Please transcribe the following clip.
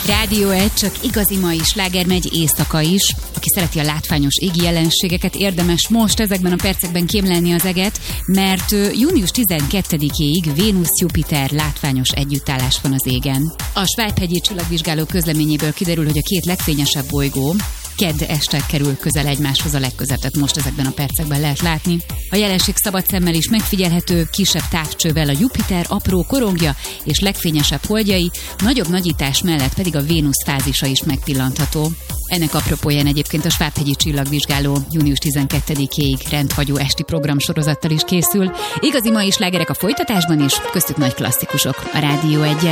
Rádió 1, csak igazi mai sláger megy éjszaka is. Aki szereti a látványos égi jelenségeket, érdemes most ezekben a percekben kémlelni az eget, mert június 12-ig Vénusz-Jupiter látványos együttállás van az égen. A Svájphegyi csillagvizsgáló közleményéből kiderül, hogy a két legfényesebb bolygó kedd este kerül közel egymáshoz a legközelebb, tehát most ezekben a percekben lehet látni. A jelenség szabad szemmel is megfigyelhető, kisebb távcsővel a Jupiter apró korongja és legfényesebb holdjai, nagyobb nagyítás mellett pedig a Vénusz fázisa is megpillantható. Ennek apropóján egyébként a Svájphegyi csillagvizsgáló június 12-ig rendhagyó esti programsorozattal is készül. Igazi mai slágerek a folytatásban is, köztük nagy klasszikusok a Rádió 1-en.